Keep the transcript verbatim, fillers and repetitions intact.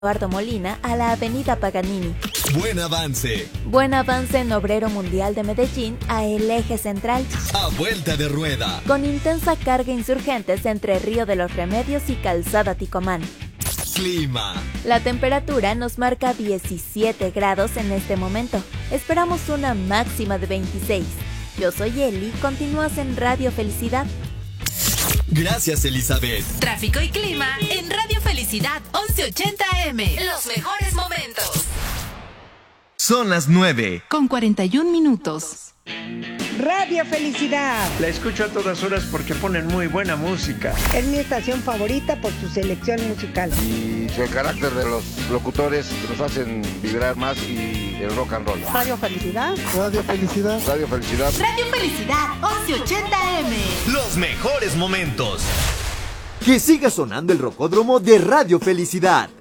Eduardo Molina a la avenida Paganini. Buen avance. Buen avance en Obrero Mundial de Medellín a el eje central. A vuelta de rueda. Con intensa carga insurgentes entre Río de los Remedios y Calzada Ticomán. Clima. La temperatura nos marca diecisiete grados en este momento. Esperamos una máxima de veintiséis. Yo soy Eli, continúas en Radio Felicidad. Gracias, Elizabeth. Tráfico y clima en Radio Felicidad once ochenta A M. Los mejores momentos. Son las nueve. Con cuarenta y un minutos. Radio Felicidad. La escucho a todas horas porque ponen muy buena música. Es mi estación favorita por su selección musical. Y el carácter de los locutores nos hacen vibrar más y el rock and roll. Radio Felicidad. Radio Felicidad. Radio Felicidad. Radio Felicidad once ochenta A M. Los mejores momentos. Que siga sonando el rocódromo de Radio Felicidad.